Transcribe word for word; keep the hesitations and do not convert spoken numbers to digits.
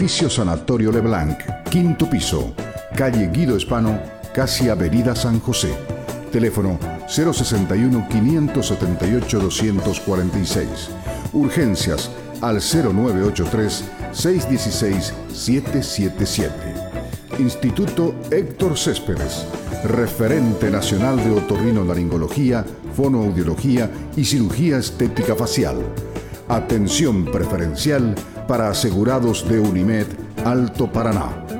Edificio Sanatorio Leblanc, quinto piso, calle Guido Hispano, casi Avenida San José. Teléfono cero sesenta y uno, quinientos setenta y ocho, doscientos cuarenta y seis. Urgencias al cero nueve ocho tres, seis uno seis, siete siete siete. Instituto Héctor Céspedes, referente nacional de otorrinolaringología, fonoaudiología y cirugía estética facial. Atención preferencial para asegurados de Unimed Alto Paraná.